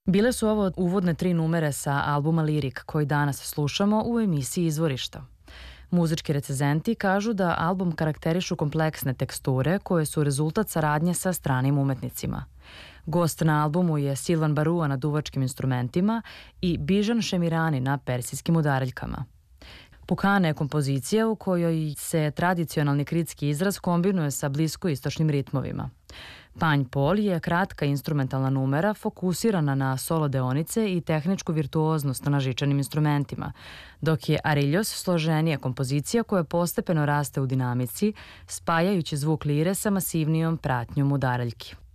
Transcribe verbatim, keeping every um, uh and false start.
Bile su ovo uvodne tri numere sa albuma Lirik koji danas slušamo u emisiji Izvorišta. Muzički recenzenti kažu da album karakterišu kompleksne teksture koje su rezultat saradnje sa stranim umetnicima. Gost na albumu je Silvan Barua na duvačkim instrumentima i Bižan Šemirani na persijskim udaraljkama. Pukane je kompozicija u kojoj se tradicionalni kritski izraz kombinuje sa bliskoistočnim ritmovima. Panj Pol je kratka instrumentalna numera fokusirana na solo deonice i tehničku virtuoznost na žičanim instrumentima, dok je Arillos složenija kompozicija koja postepeno raste u dinamici, spajajući zvuk lire sa masivnijom pratnjom udaraljki.